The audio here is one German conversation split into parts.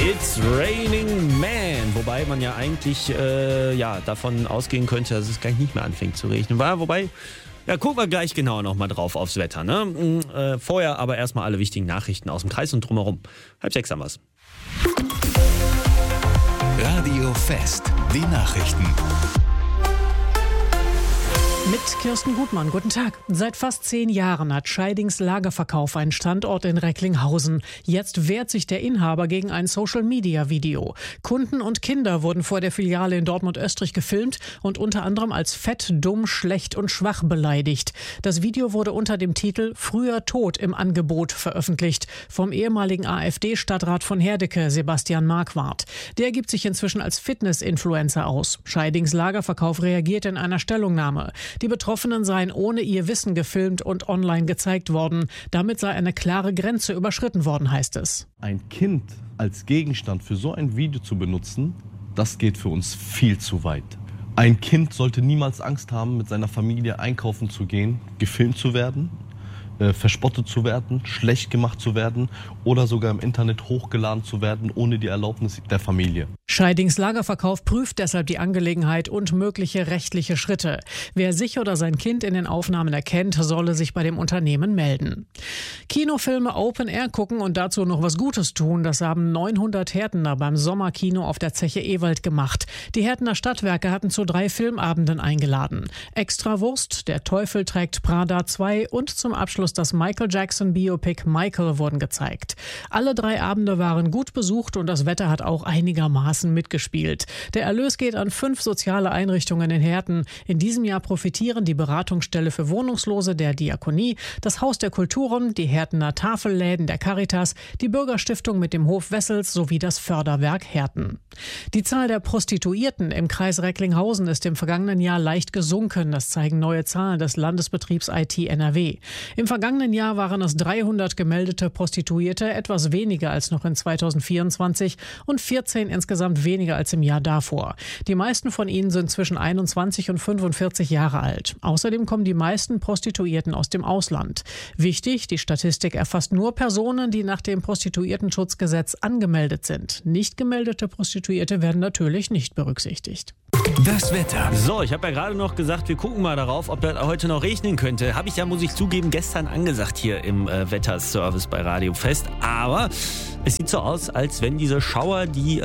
It's Raining Man. Wobei man ja eigentlich davon ausgehen könnte, dass es gleich nicht mehr anfängt zu regnen. Wobei, gucken wir gleich genauer nochmal drauf aufs Wetter. Ne? Vorher aber erstmal alle wichtigen Nachrichten aus dem Kreis und drumherum. 5:30 haben wir's. Radio Fest, die Nachrichten. Mit Kirsten Gutmann, guten Tag. Seit fast 10 Jahren hat Scheidings Lagerverkauf einen Standort in Recklinghausen. Jetzt wehrt sich der Inhaber gegen ein Social-Media-Video. Kunden und Kinder wurden vor der Filiale in Dortmund-Österreich gefilmt und unter anderem als fett, dumm, schlecht und schwach beleidigt. Das Video wurde unter dem Titel »Früher Tod« im Angebot veröffentlicht vom ehemaligen AfD-Stadtrat von Herdecke, Sebastian Marquardt. Der gibt sich inzwischen als Fitness-Influencer aus. Scheidings Lagerverkauf reagiert in einer Stellungnahme. Die Betroffenen seien ohne ihr Wissen gefilmt und online gezeigt worden. Damit sei eine klare Grenze überschritten worden, heißt es. Ein Kind als Gegenstand für so ein Video zu benutzen, das geht für uns viel zu weit. Ein Kind sollte niemals Angst haben, mit seiner Familie einkaufen zu gehen, gefilmt zu werden, verspottet zu werden, schlecht gemacht zu werden oder sogar im Internet hochgeladen zu werden, ohne die Erlaubnis der Familie. Scheidings Lagerverkauf prüft deshalb die Angelegenheit und mögliche rechtliche Schritte. Wer sich oder sein Kind in den Aufnahmen erkennt, solle sich bei dem Unternehmen melden. Kinofilme Open Air gucken und dazu noch was Gutes tun, das haben 900 Hertener beim Sommerkino auf der Zeche Ewald gemacht. Die Hertener Stadtwerke hatten zu 3 Filmabenden eingeladen. Extrawurst, Der Teufel trägt Prada 2 und zum Abschluss das Michael Jackson Biopic Michael wurden gezeigt. Alle 3 Abende waren gut besucht und das Wetter hat auch einigermaßen mitgespielt. Der Erlös geht an 5 soziale Einrichtungen in Herten. In diesem Jahr profitieren die Beratungsstelle für Wohnungslose der Diakonie, das Haus der Kulturen, die Hertener Tafelläden der Caritas, die Bürgerstiftung mit dem Hof Wessels sowie das Förderwerk Herten. Die Zahl der Prostituierten im Kreis Recklinghausen ist im vergangenen Jahr leicht gesunken. Das zeigen neue Zahlen des Landesbetriebs IT NRW. Im vergangenen Jahr waren es 300 gemeldete Prostituierte, etwas weniger als noch in 2024 und 14 insgesamt weniger als im Jahr davor. Die meisten von ihnen sind zwischen 21 und 45 Jahre alt. Außerdem kommen die meisten Prostituierten aus dem Ausland. Wichtig, die Statistik erfasst nur Personen, die nach dem Prostituiertenschutzgesetz angemeldet sind. Nicht gemeldete Prostituierte werden natürlich nicht berücksichtigt. Das Wetter. So, ich habe ja gerade noch gesagt, wir gucken mal darauf, ob das heute noch regnen könnte. Habe ich ja, muss ich zugeben, gestern angesagt hier im Wetterservice bei Radio Fest. Aber es sieht so aus, als wenn diese Schauer, die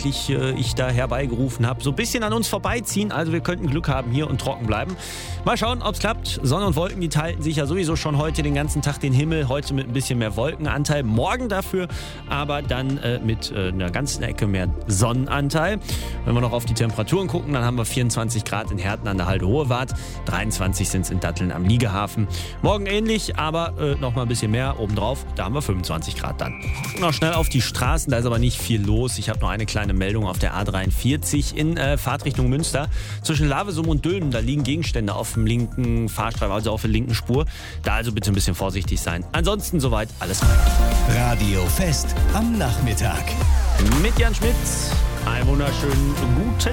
ich da herbeigerufen habe, so ein bisschen an uns vorbeiziehen. Also wir könnten Glück haben hier und trocken bleiben. Mal schauen, ob es klappt. Sonne und Wolken, die teilten sich ja sowieso schon heute den ganzen Tag den Himmel. Heute mit ein bisschen mehr Wolkenanteil. Morgen dafür aber dann mit einer ganzen Ecke mehr Sonnenanteil. Wenn wir noch auf die Temperaturen gucken, dann haben wir 24 Grad in Herten an der Halde Hohewart. 23 sind es in Datteln am Liegehafen. Morgen ähnlich, aber noch mal ein bisschen mehr obendrauf. Da haben wir 25 Grad dann. Noch schnell auf die Straßen, da ist aber nicht viel los. Ich habe noch eine kleine Meldung auf der A43 in Fahrtrichtung Münster. Zwischen Lavesum und Dülmen, da liegen Gegenstände auf dem linken Fahrstreifen, also auf der linken Spur. Da also bitte ein bisschen vorsichtig sein. Ansonsten soweit alles rein. Radio Fest am Nachmittag. Mit Jan Schmidt. Einen wunderschönen guten